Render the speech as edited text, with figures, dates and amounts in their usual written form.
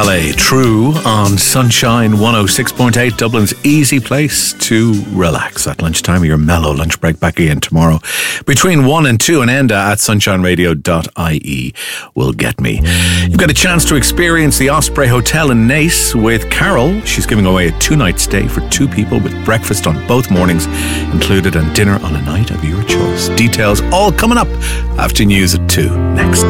LA True on Sunshine 106.8, Dublin's easy place to relax at lunchtime. Your mellow lunch break back again tomorrow between 1 and 2, and Enda at sunshineradio.ie will get me. You've got a chance to experience the Osprey Hotel in Naas with Carol. She's giving away a 2-night stay for 2 people with breakfast on both mornings included and dinner on a night of your choice. Details all coming up after news at 2 next.